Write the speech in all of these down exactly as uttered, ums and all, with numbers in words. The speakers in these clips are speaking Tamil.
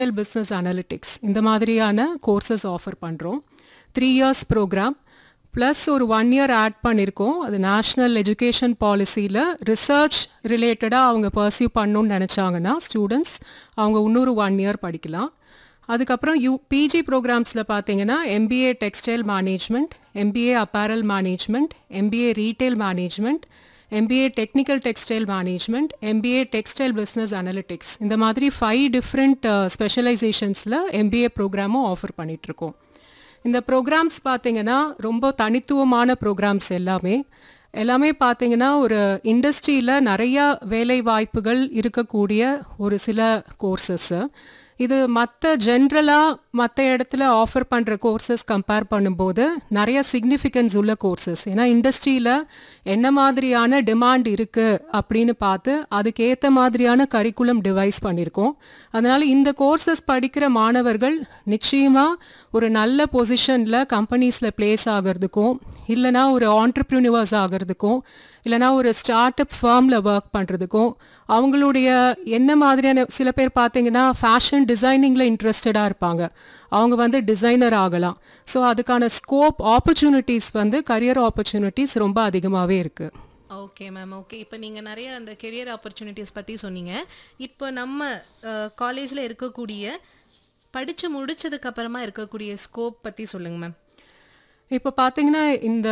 பிஸ்னஸ் அனலிட்டிக்ஸ் இந்த மாதிரியான கோர்சஸ் ஆஃபர் பண்ணுறோம். த்ரீ இயர்ஸ் ப்ரோக்ராம் ப்ளஸ் ஒரு ஒன் இயர் ஆட் பண்ணியிருக்கோம். அது நேஷ்னல் எஜுகேஷன் பாலிசியில் ரிசர்ச் ரிலேட்டடாக அவங்க பர்சியூ பண்ணணுன்னு நினச்சாங்கன்னா ஸ்டூடெண்ட்ஸ் அவங்க இன்னொரு ஒன் இயர் படிக்கலாம். அதுக்கப்புறம் யூ பிஜி ப்ரோக்ராம்ஸில் பார்த்தீங்கன்னா MBA textile management, MBA apparel management, MBA retail management, MBA technical textile management, MBA textile business analytics இந்த மாதிரி ஃபைவ் டிஃப்ரெண்ட் ஸ்பெஷலைசேஷன்ஸில் எம்பிஏ ப்ரோக்ராமும் ஆஃபர் பண்ணிகிட்ருக்கோம். இந்த ப்ரோக்ராம்ஸ் பார்த்தீங்கன்னா ரொம்ப தனித்துவமான ப்ரோக்ராம்ஸ் எல்லாமே எல்லாமே பார்த்தீங்கன்னா ஒரு இண்டஸ்ட்ரியில் நிறையா வேலை வாய்ப்புகள் இருக்கக்கூடிய ஒரு சில கோர்சஸ்ஸு. இது மற்ற ஜென்ரலாக மற்ற இடத்துல ஆஃபர் பண்ணுற கோர்சஸ் கம்பேர் பண்ணும்போது நிறைய சிக்னிஃபிகன்ஸ் உள்ள கோர்சஸ். ஏன்னா இண்டஸ்ட்ரியில் என்ன மாதிரியான டிமாண்ட் இருக்குது அப்படின்னு பார்த்து அதுக்கேற்ற மாதிரியான கரிக்குலம் டிவைஸ் பண்ணியிருக்கோம். அதனால் இந்த கோர்சஸ் படிக்கிற மாணவர்கள் நிச்சயமாக ஒரு நல்ல பொசிஷனில் கம்பெனிஸில் பிளேஸ் ஆகிறதுக்கும், இல்லைனா ஒரு ஆண்டர்ப்ரூனிவர்ஸ் ஆகிறதுக்கும், இல்லைனா ஒரு ஸ்டார்ட் அப் ஃபார்மில் ஒர்க் பண்ணுறதுக்கும், அவங்களுடைய என்ன மாதிரியான சில பேர் பார்த்தீங்கன்னா ஃபேஷன் டிசைனிங்கில் இன்ட்ரெஸ்டடாக இருப்பாங்க, அவங்க வந்து டிசைனர் ஆகலாம். ஸோ அதுக்கான ஸ்கோப் ஆப்பர்ச்சுனிட்டிஸ் வந்து கரியர் ஆப்பர்ச்சுனிட்டிஸ் ரொம்ப அதிகமாகவே இருக்குது. Okay ma'am. ஓகே, இப்போ நீங்கள் நிறைய அந்த கெரியர் ஆப்பர்ச்சுனிட்டிஸ் பற்றி சொன்னீங்க. இப்போ நம்ம காலேஜில் இருக்கக்கூடிய படித்து முடித்ததுக்கு அப்புறமா இருக்கக்கூடிய ஸ்கோப் பற்றி சொல்லுங்கள் மேம். இப்போ பார்த்தீங்கன்னா இந்த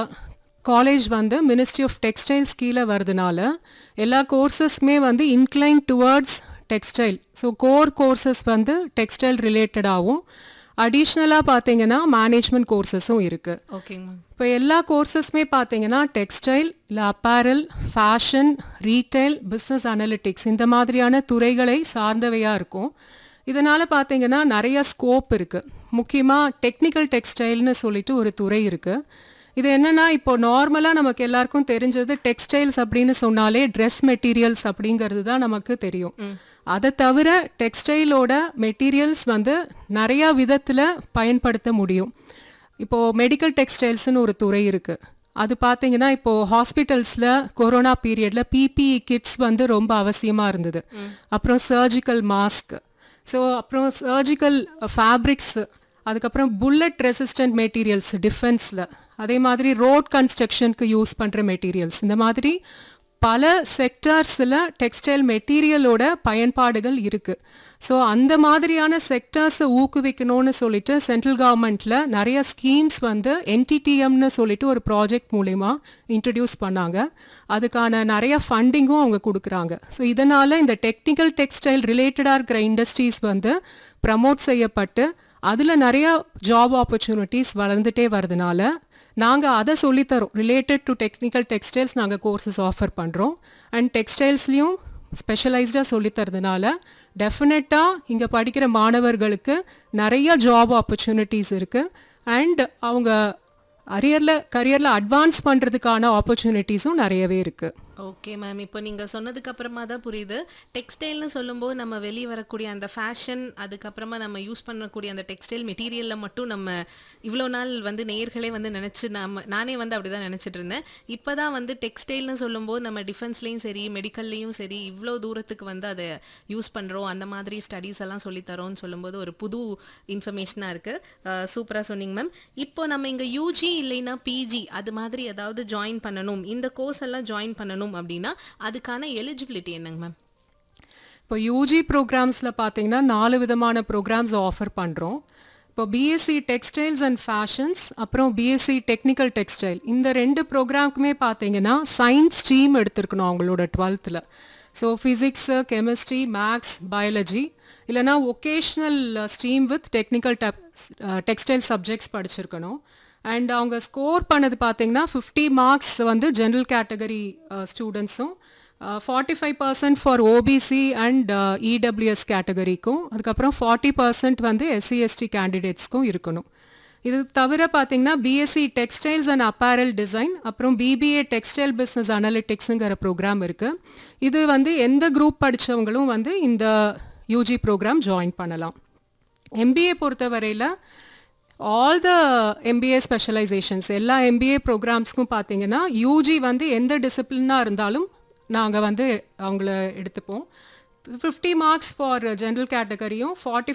காலேஜ் வந்து மினிஸ்ட்ரி ஆஃப் டெக்ஸ்டைல்ஸ் கீழே வருதுனால எல்லா கோர்சஸ்மே வந்து incline towards textile. So core courses வந்து டெக்ஸ்டைல் ரிலேட்டடாகவும் அடிஷ்னலாக பார்த்தீங்கன்னா மேனேஜ்மெண்ட் கோர்சஸும் இருக்குது. ஓகேங்க மேம். இப்போ எல்லா கோர்சஸ்மே பார்த்தீங்கன்னா டெக்ஸ்டைல் இல்லை apparel, fashion, retail, business analytics இந்த மாதிரியான துறைகளை சார்ந்தவையாக இருக்கும். இதனால் பார்த்தீங்கன்னா நிறைய ஸ்கோப் இருக்குது. முக்கியமாக டெக்னிக்கல் டெக்ஸ்டைல்னு சொல்லிட்டு ஒரு துறை இருக்குது. இது என்னென்னா இப்போ நார்மலாக நமக்கு எல்லாருக்கும் தெரிஞ்சது டெக்ஸ்டைல்ஸ் அப்படின்னு சொன்னாலே ட்ரெஸ் மெட்டீரியல்ஸ் அப்படிங்கிறது தான் நமக்கு தெரியும். அதை தவிர டெக்ஸ்டைலோட மெட்டீரியல்ஸ் வந்து நிறையா விதத்தில் பயன்படுத்த முடியும். இப்போது மெடிக்கல் டெக்ஸ்டைல்ஸ்னு ஒரு துறை இருக்குது. அது பார்த்தீங்கன்னா இப்போது ஹாஸ்பிட்டல்ஸில் கொரோனா பீரியடில் பிபிஇ கிட்ஸ் வந்து ரொம்ப அவசியமாக இருந்தது. அப்புறம் சர்ஜிக்கல் மாஸ்க், ஸோ அப்புறம் சர்ஜிக்கல் ஃபேப்ரிக்ஸு, அதுக்கப்புறம் புல்லட் ரெசிஸ்டன்ட் மெட்டீரியல்ஸ் டிஃபென்ஸில், அதே மாதிரி ரோட் கன்ஸ்ட்ரக்ஷனுக்கு யூஸ் பண்ணுற மெட்டீரியல்ஸ், இந்த மாதிரி பல செக்டார்ஸில் டெக்ஸ்டைல் மெட்டீரியலோட பயன்பாடுகள் இருக்குது. ஸோ அந்த மாதிரியான செக்டார்ஸை ஊக்குவிக்கணும்னு சொல்லிட்டு சென்ட்ரல் கவர்மெண்ட்டில் நிறைய ஸ்கீம்ஸ் வந்து என்டிடிஎம்னு சொல்லிட்டு ஒரு ப்ராஜெக்ட் மூலிமா இன்ட்ரடியூஸ் பண்ணாங்க. அதுக்கான நிறைய ஃபண்டிங்கும் அவங்க கொடுக்குறாங்க. ஸோ இதனால் இந்த டெக்னிக்கல் டெக்ஸ்டைல் ரிலேட்டடாக இருக்கிற இண்டஸ்ட்ரீஸ் வந்து ப்ரமோட் செய்யப்பட்டு அதில் நிறையா ஜாப் ஆப்பர்ச்சுனிட்டிஸ் வளர்ந்துட்டே வரதுனால நாங்கள் அதை சொல்லித்தரோம். ரிலேட்டட் டு டெக்னிக்கல் டெக்ஸ்டைல்ஸ் நாங்கள் கோர்சஸ் ஆஃபர் பண்ணுறோம். அண்ட் டெக்ஸ்டைல்ஸ்லேயும் ஸ்பெஷலைஸ்டாக சொல்லித்தரதுனால டெஃபினட்டாக இங்கே படிக்கிற மாணவர்களுக்கு நிறைய ஜாப் ஆப்பர்ச்சுனிட்டிஸ் இருக்குது. அண்ட் அவங்க அரியரில் கரியரில் அட்வான்ஸ் பண்ணுறதுக்கான ஆப்பர்ச்சுனிட்டிஸும் நிறையவே இருக்குது. Okay ma'am. இப்போ நீங்கள் சொன்னதுக்கு அப்புறமா தான் புரியுது. டெக்ஸ்டைல்னு சொல்லும்போது நம்ம வெளியே வரக்கூடிய அந்த ஃபேஷன், அதுக்கப்புறமா நம்ம யூஸ் பண்ணக்கூடிய அந்த டெக்ஸ்டைல் மெட்டீரியலில் மட்டும் நம்ம இவ்வளோ நாள் வந்து நேயர்களே வந்து நினச்சி நம்ம நானே வந்து அப்படி தான் நினச்சிட்டு இருந்தேன். இப்போ தான் வந்து டெக்ஸ்டைல்னு சொல்லும்போது நம்ம டிஃபென்ஸ்லேயும் சரி மெடிக்கல்லையும் சரி இவ்வளோ தூரத்துக்கு வந்து அதை யூஸ் பண்ணுறோம், அந்த மாதிரி ஸ்டடீஸ் எல்லாம் சொல்லித்தரோன்னு சொல்லும்போது ஒரு புது இன்ஃபர்மேஷனாக இருக்குது. சூப்பராக சொன்னீங்க மேம். இப்போ நம்ம இங்கே யூஜி இல்லைன்னா பிஜி அது மாதிரி ஏதாவது ஜாயின் பண்ணணும், இந்த கோர்ஸ் எல்லாம் ஜாயின் பண்ணணும் அப்படின்னா அதுக்கான எலிஜிபிலிட்டி என்னங்க மேம்? இப்போ யூஜி ப்ரோக்ராம்ஸில் பார்த்தீங்கன்னா நாலு விதமான ப்ரோக்ராம்ஸ் ஆஃபர் பண்ணுறோம். இப்போ பிஎஸ்சி டெக்ஸ்டைல்ஸ் அண்ட் ஃபேஷன்ஸ், அப்புறம் பிஎஸ்சி டெக்னிக்கல் டெக்ஸ்டைல், இந்த ரெண்டு ப்ரோக்ராமுக்குமே பார்த்தீங்கன்னா சயின்ஸ் ஸ்ட்ரீம் எடுத்திருக்கணும் அவங்களோட டுவெல்த்தில். So physics, chemistry, maths, biology, இல்லைனா vocational stream with technical tech textile subjects படிச்சிருக்கணும். அண்ட் அவங்க ஸ்கோர் பண்ணது பார்த்தீங்கன்னா ஃபிஃப்டி மார்க்ஸ் வந்து ஜென்ரல் கேட்டகரி ஸ்டூடெண்ட்ஸும், forty five percent for OBC and EWS கேட்டகரிக்கும், அதுக்கப்புறம் ஃபார்ட்டி பர்சன்ட் வந்து எஸ்சி எஸ்டி கேண்டிடேட்ஸ்க்கும் இருக்கணும். இது தவிர பார்த்தீங்கன்னா BSc textiles and apparel design, அப்புறம் பிபிஏ டெக்ஸ்டைல் பிஸ்னஸ் அனலிட்டிக்ஸுங்கிற ப்ரோக்ராம் இருக்குது. இது வந்து எந்த குரூப் படித்தவங்களும் வந்து இந்த யூஜி ப்ரோக்ராம் ஜாயின் பண்ணலாம். எம்பிஏ பொறுத்தவரையில் ஆல் த எம்பிஏ ஸ்பெஷலைசேஷன்ஸ் எல்லா எம்பிஏ ப்ரோக்ராம்ஸ்க்கும் பார்த்தீங்கன்னா யூஜி வந்து எந்த டிசிப்ளினாக இருந்தாலும் நாங்கள் வந்து அவங்கள எடுத்துப்போம். Fifty marks for general கேட்டகரியும் forty